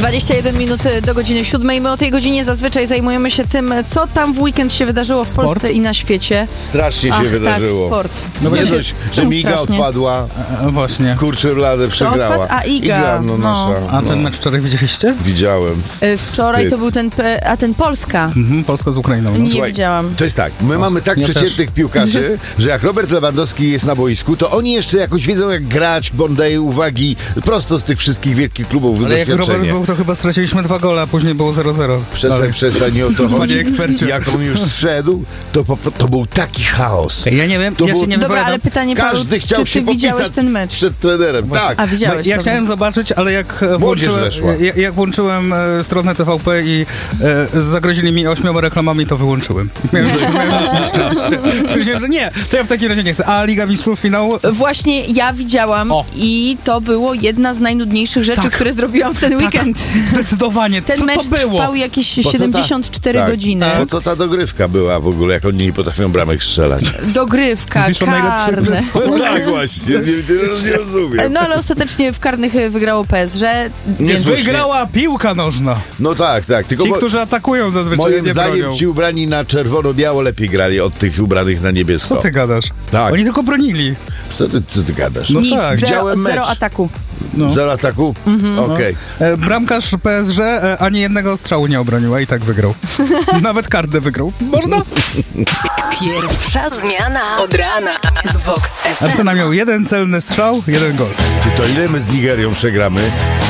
21 minut do godziny 7. My o tej godzinie zazwyczaj zajmujemy się tym, co tam w weekend się wydarzyło w Polsce i na świecie. Strasznie się wydarzyło. Tak, sport. No nie dość, że Miga strasznie odpadła, Właśnie. kurczę bladę przegrała. A Iga, nasza. A ten mecz wczoraj widzieliście? Widziałem. Wczoraj to był ten Polska. Polska z Ukrainą. No. Nie Słuchaj, widziałam. To jest tak, my mamy tak ja przeciętnych piłkarzy, że jak Robert Lewandowski jest na boisku, to oni jeszcze jakoś wiedzą jak grać, bo on daje uwagi prosto z tych wszystkich wielkich klubów. Ale jak Robert doświadczenie. był, to chyba straciliśmy 2 gole, a później było 0-0. Przestań, nie o to chodzi. Panie ekspercie. Jak on już zszedł, to był taki chaos. Ja nie wiem, ja się nie Dobra, wypowiadam. ale pytanie, Paweł, Każdy chciał czy ty się widziałeś popisać ten mecz? przed trenerem. Tak. A widziałeś? Ja dobra. chciałem zobaczyć, ale jak weszła. włączyłem stronę TVP i zagrozili mi 8 reklamami, to wyłączyłem. Miałem szczęście. Stwierdziłem, że nie, to ja w takim razie nie chcę. A Liga Mistrzów finał? Właśnie ja widziałam i to było jedna z najnudniejszych rzeczy, które zrobiłam w ten weekend. Zdecydowanie. Ten Co mecz to było? trwał jakieś Po co 74 godziny. Po co ta dogrywka była w ogóle, jak oni nie potrafią bramek strzelać? Dogrywka, Mówisz o najlepszym karne. No tak właśnie, nie rozumiem. No ale ostatecznie w karnych wygrało PSG. Więc Słusznie. Wygrała piłka nożna. No tak, tylko Ci, którzy atakują zazwyczaj, moim nie zdaniem bronią. ci ubrani na czerwono-biało lepiej grali od tych ubranych na niebiesko. Co ty gadasz? Tak. Oni tylko bronili. Co ty gadasz? No nic, tak. Widziałem zero mecz. ataku. No. Zero ataku? Okej. Bramkarz PSG ani jednego strzału nie obroniła i tak wygrał. Nawet kartę wygrał. Można? Pierwsza zmiana od rana z Vox FM. Arsenal miał 1 celny strzał, 1 gol. Ty to ile my z Nigerią przegramy?